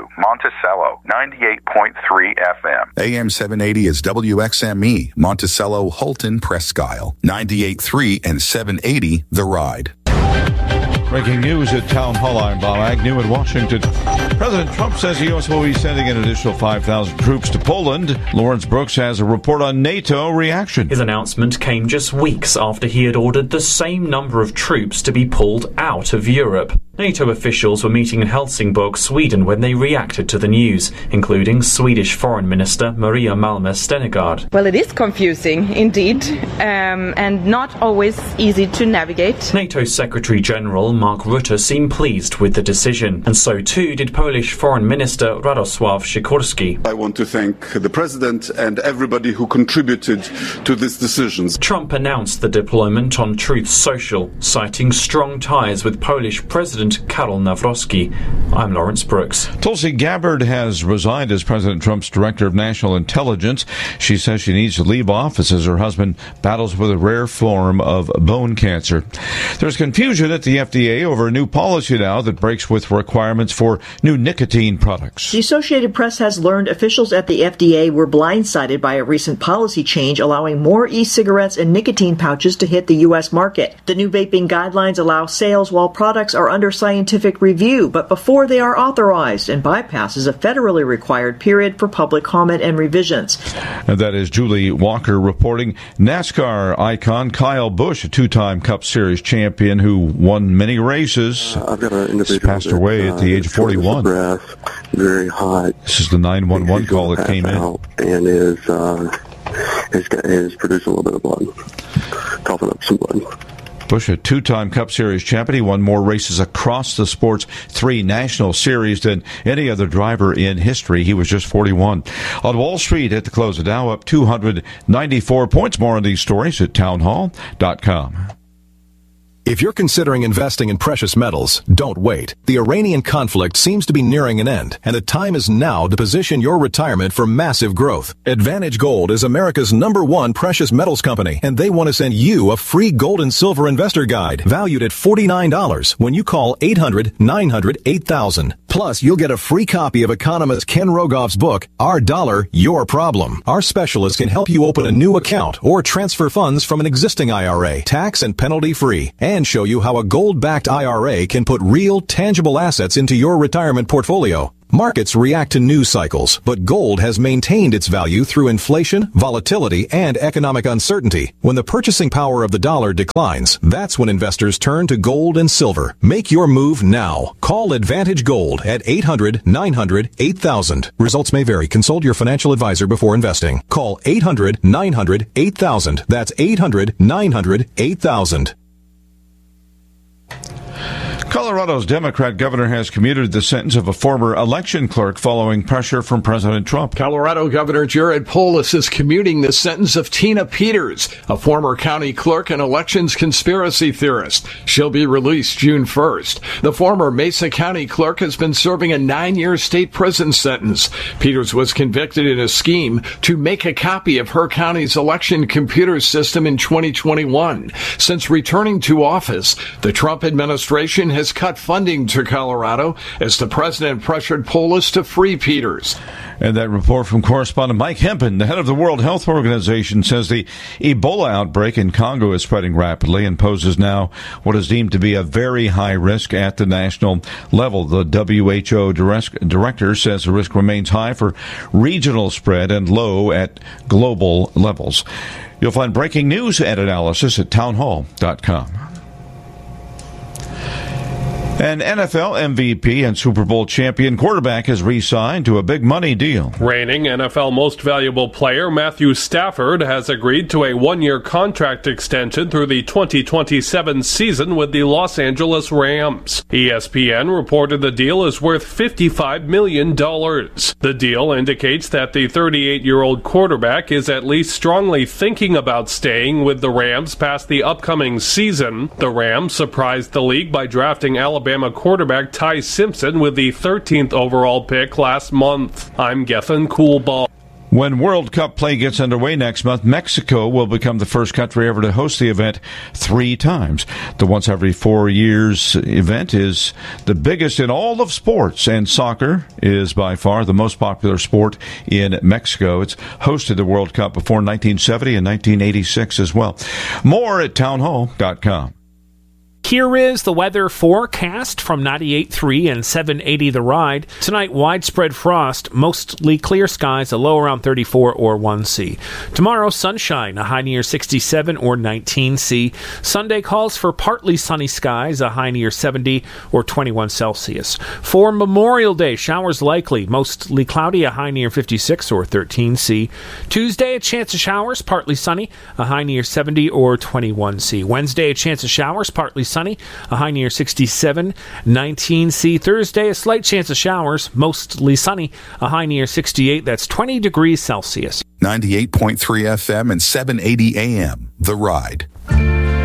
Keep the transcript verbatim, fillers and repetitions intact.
Monticello, ninety-eight point three F M. A M seven eighty is W X M E, Monticello, Holton, Presque Isle, ninety-eight point three and seven eighty The Ride. Breaking news at Town Hall. I'm Bob Agnew in Washington. President Trump says the U S will be sending an additional five thousand troops to Poland. Lawrence Brooks has a report on NATO reaction. His announcement came just weeks after he had ordered the same number of troops to be pulled out of Europe. NATO officials were meeting in Helsingborg, Sweden, when they reacted to the news, including Swedish Foreign Minister Maria Malmö Stenegard. Well, it is confusing, indeed, um, and not always easy to navigate. NATO Secretary General Mark Rutte seemed pleased with the decision, and so too did Polish Foreign Minister Radosław Sikorski. I want to thank the President and everybody who contributed to this decision. Trump announced the deployment on Truth Social, citing strong ties with Polish President Karol Nawrocki. I'm Lawrence Brooks. Tulsi Gabbard has resigned as President Trump's Director of National Intelligence. She says she needs to leave office as her husband battles with a rare form of bone cancer. There's confusion at the F D A over a new policy now that breaks with requirements for new nicotine products. The Associated Press has learned officials at the F D A were blindsided by a recent policy change allowing more e-cigarettes and nicotine pouches to hit the U S market. The new vaping guidelines allow sales while products are under scientific review, but before they are authorized, and bypasses a federally required period for public comment and revisions. And that is Julie Walker reporting. NASCAR icon Kyle Busch, a two-time Cup Series champion who won many races, uh, I've got an individual passed away that, uh, at the age of forty-one. Breath, very hot. This is the nine one one call that came in. And is, uh, is, is producing a little bit of blood, coughing up some blood. Busch, a two-time Cup Series champion. He won more races across the sport's three national series than any other driver in history. He was just forty-one. On Wall Street at the close of Dow, up two hundred ninety-four points. More on these stories at townhall dot com. If you're considering investing in precious metals, don't wait. The Iranian conflict seems to be nearing an end, and the time is now to position your retirement for massive growth. Advantage Gold is America's number one precious metals company, and they want to send you a free gold and silver investor guide valued at forty-nine dollars when you call eight hundred nine hundred eight thousand. Plus, you'll get a free copy of economist Ken Rogoff's book, Our Dollar, Your Problem. Our specialist can help you open a new account or transfer funds from an existing I R A, tax and penalty free, and show you how a gold-backed I R A can put real, tangible assets into your retirement portfolio. Markets react to news cycles, but gold has maintained its value through inflation, volatility, and economic uncertainty. When the purchasing power of the dollar declines, that's when investors turn to gold and silver. Make your move now. Call Advantage Gold at eight hundred nine hundred eight thousand. Results may vary. Consult your financial advisor before investing. Call eight hundred nine hundred eight thousand. That's eight hundred nine hundred eight thousand. Colorado's Democrat governor has commuted the sentence of a former election clerk following pressure from President Trump. Colorado Governor Jared Polis is commuting the sentence of Tina Peters, a former county clerk and elections conspiracy theorist. She'll be released June first. The former Mesa County clerk has been serving a nine-year state prison sentence. Peters was convicted in a scheme to make a copy of her county's election computer system in twenty twenty-one. Since returning to office, the Trump administration has cut funding to Colorado as the president pressured Polis to free Peters. And that report from correspondent Mike Hempen, the head of the World Health Organization, says the Ebola outbreak in Congo is spreading rapidly and poses now what is deemed to be a very high risk at the national level. The W H O director says the risk remains high for regional spread and low at global levels. You'll find breaking news and analysis at townhall dot com. An N F L M V P and Super Bowl champion quarterback has re-signed to a big money deal. Reigning N F L Most Valuable Player Matthew Stafford has agreed to a one-year contract extension through the twenty twenty-seven season with the Los Angeles Rams. E S P N reported the deal is worth fifty-five million dollars. The deal indicates that the thirty-eight-year-old quarterback is at least strongly thinking about staying with the Rams past the upcoming season. The Rams surprised the league by drafting Alabama Alabama quarterback Ty Simpson with the thirteenth overall pick last month. I'm Gethin Coolball. When World Cup play gets underway next month, Mexico will become the first country ever to host the event three times. The once every four years event is the biggest in all of sports, and soccer is by far the most popular sport in Mexico. It's hosted the World Cup before nineteen seventy and nineteen eighty-six as well. More at townhall dot com. Here is the weather forecast from ninety-eight point three and seven eighty The Ride. Tonight, widespread frost, mostly clear skies, a low around thirty-four or one C. Tomorrow, sunshine, a high near sixty-seven or nineteen C. Sunday calls for partly sunny skies, a high near seventy or twenty-one Celsius. For Memorial Day, showers likely, mostly cloudy, a high near fifty-six or thirteen C. Tuesday, a chance of showers, partly sunny, a high near seventy or twenty-one C. Wednesday, a chance of showers, partly sunny. Sunny, a high near sixty-seven, nineteen C. Thursday, a slight chance of showers, mostly sunny, a high near sixty-eight, that's twenty degrees Celsius. ninety-eight point three F M and seven eighty A M, The Ride.